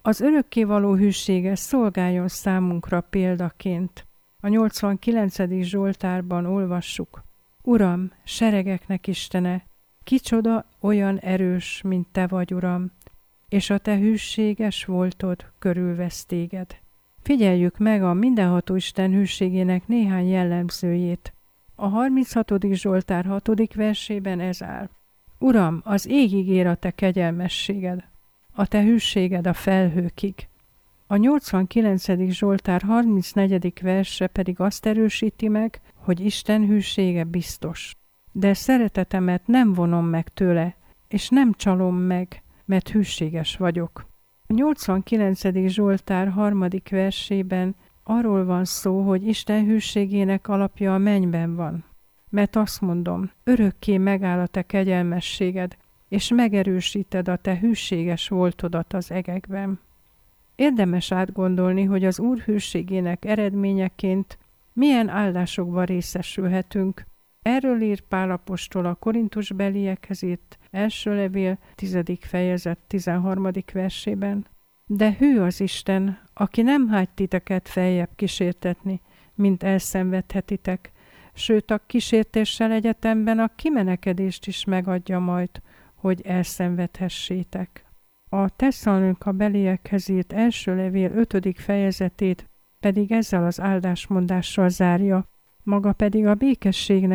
Az örökkévaló hűsége szolgáljon számunkra példaként. A 89. Zsoltárban olvassuk: Uram, seregeknek Istene, kicsoda olyan erős, mint Te vagy, Uram, és a Te hűséges voltod körülvesz téged. Figyeljük meg a mindenható Isten hűségének néhány jellemzőjét. A 36. Zsoltár 6. versében ez áll: Uram, az égig ér a Te kegyelmességed, a Te hűséged a felhőkig. A 89. Zsoltár 34. verse pedig azt erősíti meg, hogy Isten hűsége biztos. De szeretetemet nem vonom meg tőle, és nem csalom meg, mert hűséges vagyok. A 89. Zsoltár 3. versében arról van szó, hogy Isten hűségének alapja a mennyben van. Mert azt mondom, örökké megáll a Te kegyelmességed, és megerősíted a Te hűséges voltodat az egekben. Érdemes átgondolni, hogy az Úr hűségének eredményeként milyen áldásokban részesülhetünk. Erről ír Pál apostol a korintusbeliekhez írt első levél 10. fejezet 13. versében. De hű az Isten, aki nem hagy titeket feljebb kísértetni, mint elszenvedhetitek, sőt a kísértéssel egyetemben a kimenekedést is megadja majd, hogy elszenvedhessétek. A Tesszalonika beliekhez írt első levél 5. fejezetét pedig ezzel az áldásmondással zárja, maga pedig a békességnek